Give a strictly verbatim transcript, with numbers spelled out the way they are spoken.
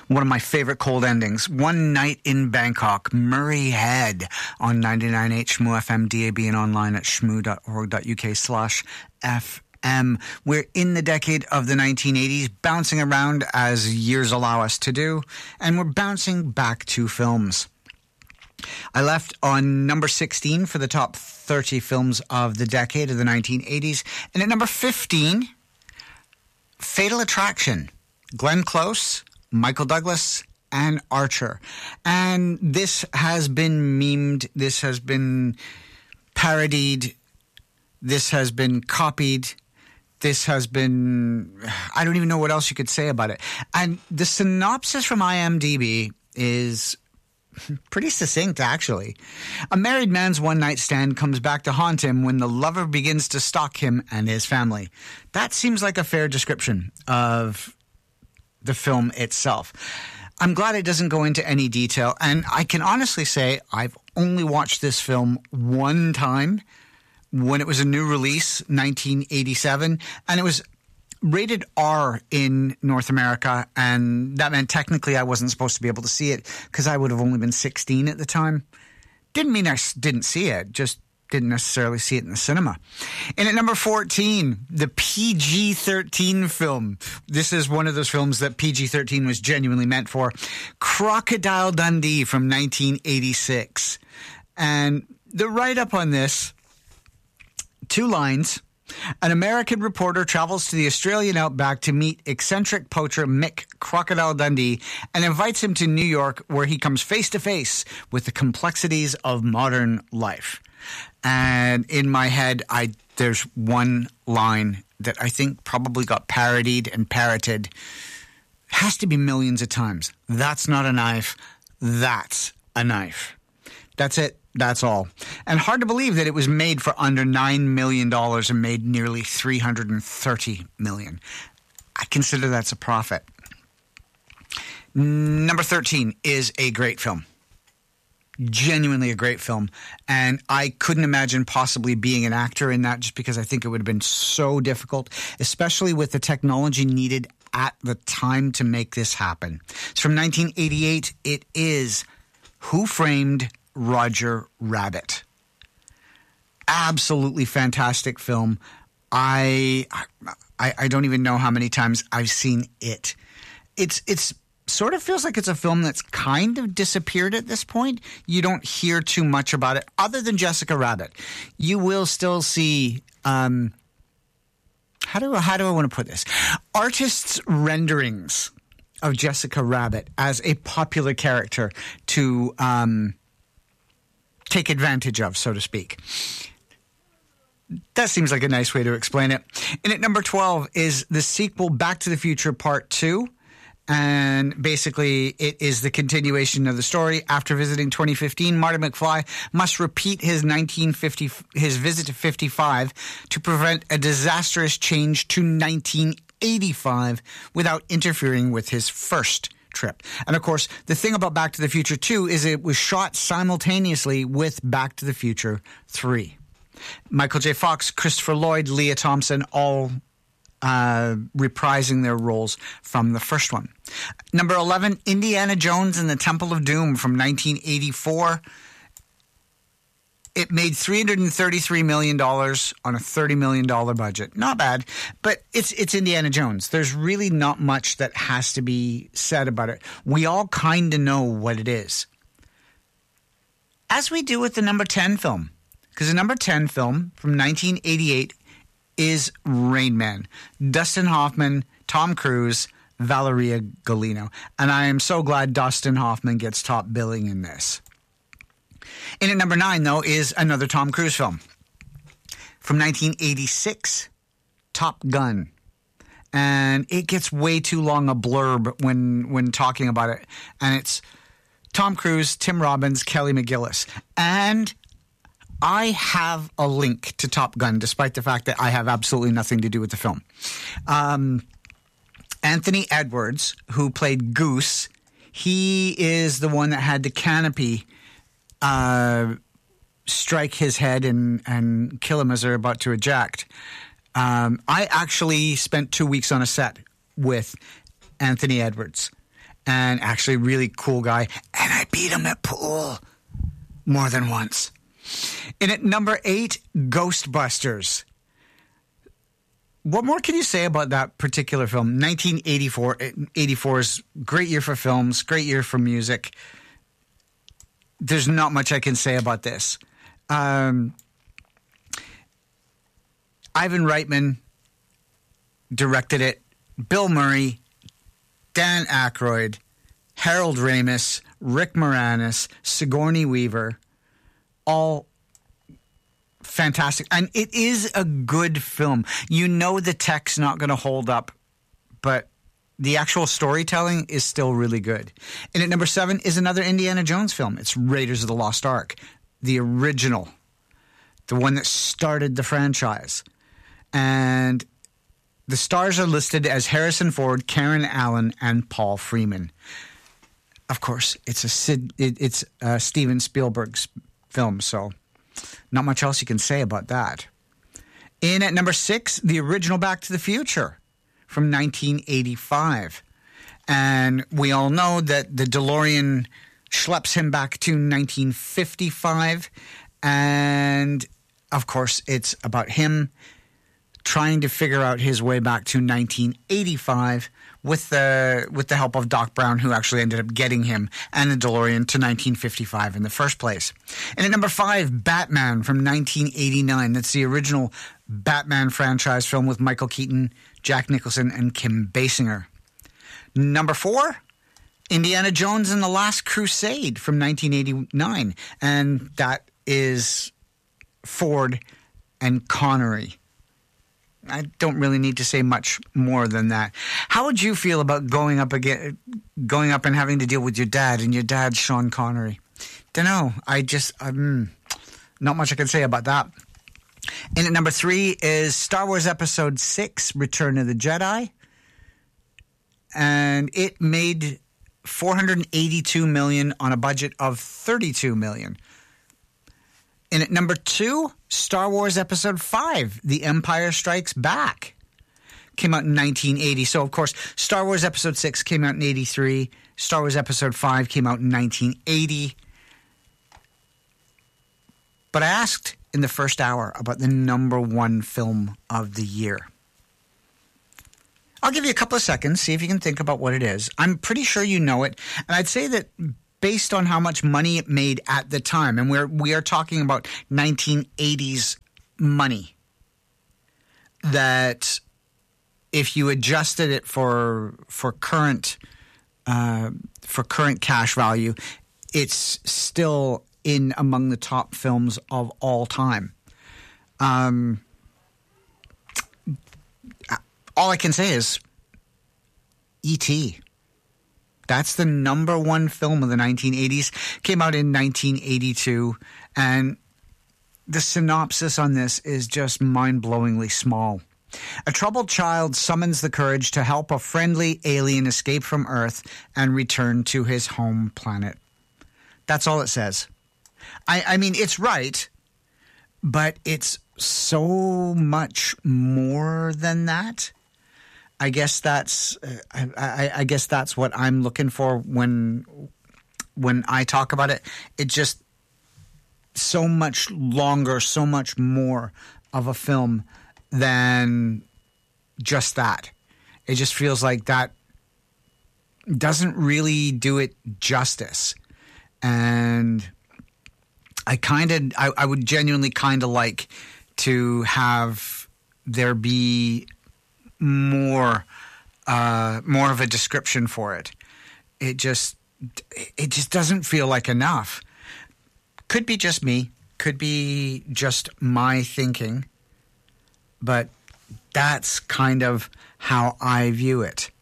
One of my favorite cold endings. One Night in Bangkok, Murray Head on ninety-nine point eight Shmoo F M, D A B, and online at shmoo.org.uk slash FM. We're in the decade of the nineteen eighties, bouncing around as years allow us to do, and we're bouncing back to films. I left on number sixteen for the top thirty films of the decade of the nineteen eighties, and at number fifteen, Fatal Attraction, Glenn Close, Michael Douglas, and Archer. And this has been memed, this has been parodied, this has been copied, this has been, I don't even know what else you could say about it. And the synopsis from IMDb is pretty succinct, actually. A married man's one-night stand comes back to haunt him when the lover begins to stalk him and his family. That seems like a fair description of the film itself. I'm glad it doesn't go into any detail, and I can honestly say I've only watched this film one time when it was a new release, nineteen eighty-seven, and it was rated R in North America, and that meant technically I wasn't supposed to be able to see it because I would have only been sixteen at the time. Didn't mean I didn't see it, just didn't necessarily see it in the cinema. And at number fourteen, the P G thirteen film. This is one of those films that P G thirteen was genuinely meant for. Crocodile Dundee from nineteen eighty-six. And the write-up on this, two lines. An American reporter travels to the Australian outback to meet eccentric poacher Mick Crocodile Dundee and invites him to New York, where he comes face to face with the complexities of modern life. And in my head, I there's one line that I think probably got parodied and parroted. Has to be millions of times. That's not a knife. That's a knife. That's it. That's all. And hard to believe that it was made for under nine million dollars and made nearly three hundred thirty million dollars. I consider that's a profit. Number thirteen is a great film. Genuinely a great film. And I couldn't imagine possibly being an actor in that, just because I think it would have been so difficult, especially with the technology needed at the time to make this happen. It's from nineteen eighty-eight. It is Who Framed Roger Rabbit. Absolutely fantastic film. I, I I don't even know how many times I've seen it. It's it's sort of feels like it's a film that's kind of disappeared at this point. You don't hear too much about it other than Jessica Rabbit. You will still see um how do how do I want to put this? Artists' renderings of Jessica Rabbit as a popular character to um take advantage of, so to speak. That seems like a nice way to explain it. And at number twelve is the sequel Back to the Future Part two. And basically, it is the continuation of the story. After visiting twenty fifteen, Marty McFly must repeat his nineteen fifty his visit to fifty-five to prevent a disastrous change to nineteen eighty-five without interfering with his first trip. And of course, the thing about Back to the Future two is it was shot simultaneously with Back to the Future three. Michael J. Fox, Christopher Lloyd, Leah Thompson, all uh, reprising their roles from the first one. Number eleven, Indiana Jones and the Temple of Doom from nineteen eighty-four. It made three hundred thirty-three million dollars on a thirty million dollars budget. Not bad, but it's it's Indiana Jones. There's really not much that has to be said about it. We all kind of know what it is. As we do with the number ten film. Because the number ten film from nineteen eighty-eight is Rain Man. Dustin Hoffman, Tom Cruise, Valeria Golino. And I am so glad Dustin Hoffman gets top billing in this. In at number nine, though, is another Tom Cruise film. From nineteen eighty-six, Top Gun. And it gets way too long a blurb when when talking about it. And it's Tom Cruise, Tim Robbins, Kelly McGillis. And I have a link to Top Gun, despite the fact that I have absolutely nothing to do with the film. Um, Anthony Edwards, who played Goose, he is the one that had the canopy uh, strike his head and, and kill him as they're about to eject. Um, I actually spent two weeks on a set with Anthony Edwards. and actually really cool guy. And I beat him at pool more than once. In at number eight, Ghostbusters. What more can you say about that particular film? nineteen eighty-four. eighty-four is great year for films, great year for music. There's not much I can say about this. Um, Ivan Reitman directed it. Bill Murray, Dan Aykroyd, Harold Ramis, Rick Moranis, Sigourney Weaver, all fantastic. And it is a good film. You know the tech's not going to hold up, but the actual storytelling is still really good. And at number seven is another Indiana Jones film. It's Raiders of the Lost Ark, the original, the one that started the franchise. And the stars are listed as Harrison Ford, Karen Allen, and Paul Freeman. Of course, it's a Sid, it, it's a Steven Spielberg's film, so not much else you can say about that. In at number six, the original Back to the Future from nineteen eighty-five. And we all know that the DeLorean schleps him back to nineteen fifty-five. And, of course, it's about him trying to figure out his way back to nineteen eighty-five with the with the help of Doc Brown, who actually ended up getting him and the DeLorean to nineteen fifty-five in the first place. And at number five, Batman from nineteen eighty-nine. That's the original Batman franchise film with Michael Keaton, Jack Nicholson, and Kim Basinger. Number four, Indiana Jones and the Last Crusade from nineteen eighty-nine. And that is Ford and Connery. I don't really need to say much more than that. How would you feel about going up again, going up and having to deal with your dad, and your dad's Sean Connery? Don't know. I just um, not much I can say about that. And at number three is Star Wars Episode Six: Return of the Jedi, and it made four hundred eighty-two million dollars on a budget of thirty-two million dollars. And at number two, Star Wars Episode five, The Empire Strikes Back, came out in nineteen eighty. So, of course, Star Wars Episode six came out in eighty-three. Star Wars Episode five came out in nineteen eighty. But I asked in the first hour about the number one film of the year. I'll give you a couple of seconds, see if you can think about what it is. I'm pretty sure you know it. And I'd say that based on how much money it made at the time, and we're we are talking about nineteen eighties money, that if you adjusted it for for current uh, for current cash value, it's still in among the top films of all time. Um, all I can say is E T That's the number one film of the nineteen eighties. Came out in nineteen eighty-two. And the synopsis on this is just mind-blowingly small. A troubled child summons the courage to help a friendly alien escape from Earth and return to his home planet. That's all it says. I, I mean, it's right, but it's so much more than that. I guess that's uh, I, I, I guess that's what I'm looking for when when I talk about it. It's just so much longer, so much more of a film than just that. It just feels like that doesn't really do it justice. And I kind of, I, I would genuinely kind of like to have there be more, uh, more of a description for it. It just, it just doesn't feel like enough. Could be just me, could be just my thinking, but that's kind of how I view it.